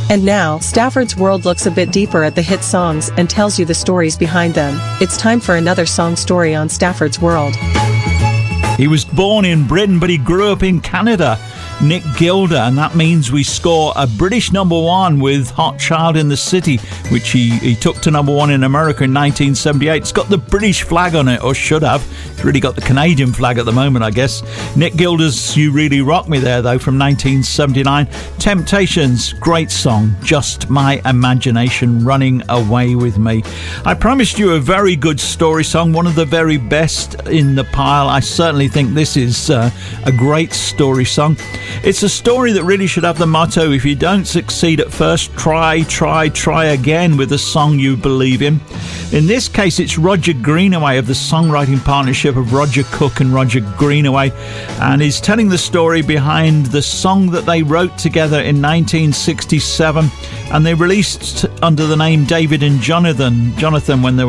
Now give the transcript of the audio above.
And now, Stafford's World looks a bit deeper at the hit songs and tells you the stories behind them. It's time for another song story on Stafford's World. He was born in Britain, but he grew up in Canada. Nick Gilder, and that means we score a British number one with Hot Child in the City, which he took to number one in America in 1978. It's got the British flag on it, or should have. It's really got the Canadian flag at the moment, I guess. Nick Gilder's You Really Rock Me There, though, from 1979. Temptations, great song, Just My Imagination Running Away With Me. I promised you a very good story song, one of the very best in the pile. I certainly think this is a great story song. It's a story that really should have the motto, if you don't succeed at first, try again with a song you believe in. In this case, it's Roger Greenaway of the songwriting partnership of Roger Cook and Roger Greenaway, and he's telling the story behind the song that they wrote together in 1967, and they released under the name David and Jonathan when they were